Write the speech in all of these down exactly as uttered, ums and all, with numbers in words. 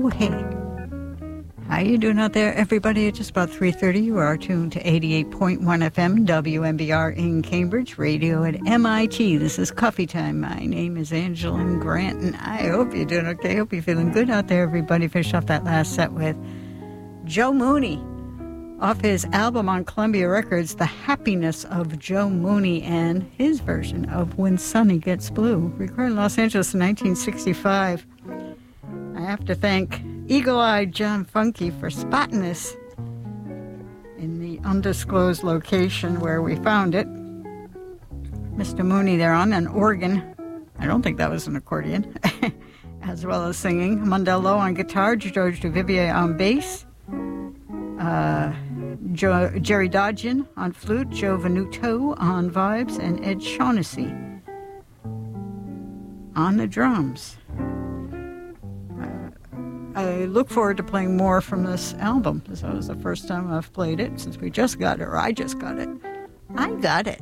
hey. How you doing out there, everybody? At just about three thirty, you are tuned to eighty-eight point one F M, W M B R in Cambridge, radio at M I T. This is Coffee Time. My name is Angeline Grant, and I hope you're doing okay. I hope you're feeling good out there, everybody. Finished off that last set with Joe Mooney, off his album on Columbia Records, The Happiness of Joe Mooney, and his version of When Sunny Gets Blue, recorded in Los Angeles in nineteen sixty-five. I have to thank Eagle-Eyed John Funky for spotting this in the undisclosed location where we found it. Mister Mooney there on an organ. I don't think that was an accordion. As well as singing. Mundell Lowe on guitar, George Duvivier on bass. Uh, Joe, Jerry Dodgen on flute, Joe Venuto on vibes, and Ed Shaughnessy on the drums. I look forward to playing more from this album. This was the first time I've played it since we just got it, or I just got it. I got it.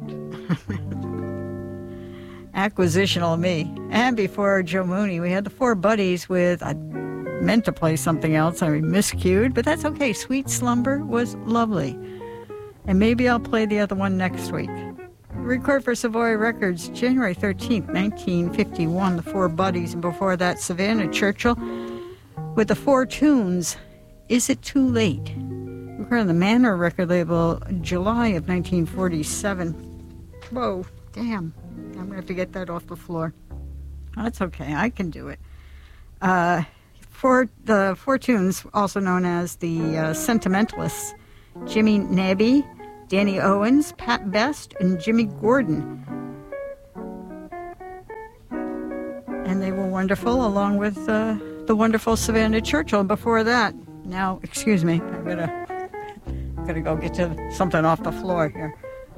Acquisitional me. And before Joe Mooney, we had the Four Buddies with, I meant to play something else, I miscued, but that's okay. Sweet Slumber was lovely. And maybe I'll play the other one next week. Record for Savoy Records, January thirteenth, nineteen fifty-one, the Four Buddies, and before that, Savannah Churchill with the Four Tunes, Is It Too Late? Recorded on the Manor record label, July of nineteen forty-seven. Whoa, damn. I'm going to have to get that off the floor. That's okay, I can do it. Uh, for the Four Tunes, also known as the uh, Sentimentalists, Jimmy Nabby, Danny Owens, Pat Best, and Jimmy Gordon. And they were wonderful, along with uh, the wonderful Savannah Churchill. And before that, now, excuse me, I gotta, gotta go get to something off the floor here.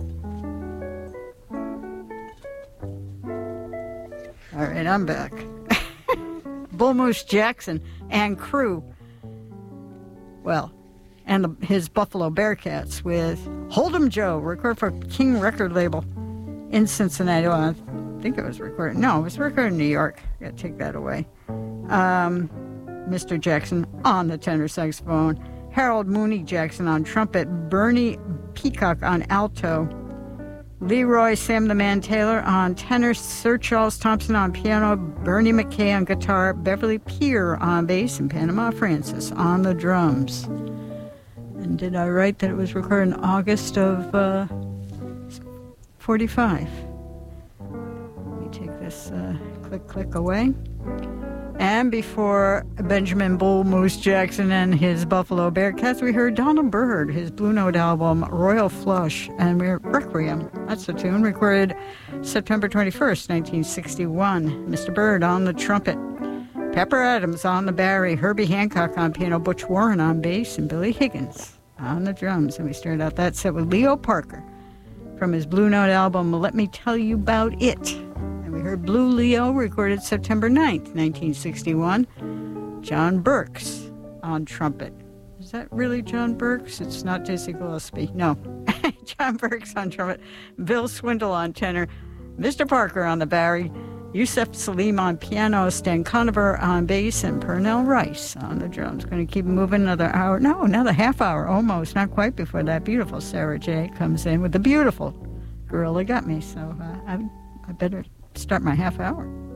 All right, I'm back. Bull Moose Jackson and crew. Well, and the, his Buffalo Bearcats with Hold'em Joe, recorded for King record label in Cincinnati. Well, I think it was recorded. No, it was recorded in New York. I gotta take that away. Um, Mister Jackson on the tenor saxophone, Harold Mooney Jackson on trumpet, Bernie Peacock on alto, Leroy Sam the Man Taylor on tenor, Sir Charles Thompson on piano, Bernie McKay on guitar, Beverly Peer on bass, and Panama Francis on the drums. And did I write that it was recorded in August of uh, forty-five? Let me take this uh, click, click away. And before Benjamin Bull Moose Jackson and his Buffalo Bearcats, we heard Donald Byrd, his Blue Note album, Royal Flush, and we're Requiem. That's the tune, recorded September twenty-first, nineteen sixty-one. Mister Byrd on the trumpet, Pepper Adams on the Barry, Herbie Hancock on piano, Butch Warren on bass, and Billy Higgins on the drums. And we started out that set with Leo Parker from his Blue Note album, Let Me Tell You About It. And we heard Blue Leo, recorded September ninth, nineteen sixty-one. John Burks on trumpet. Is that really John Burks? It's not Dizzy Gillespie. No. John Burks on trumpet. Bill Swindle on tenor. Mister Parker on the Barry. Yusef Salim on piano. Stan Conover on bass. And Pernell Rice on the drums. Going to keep moving another hour. No, another half hour almost. Not quite before that beautiful Sarah J. comes in with the beautiful Girl That Got Me. So uh, I, I better start my half hour.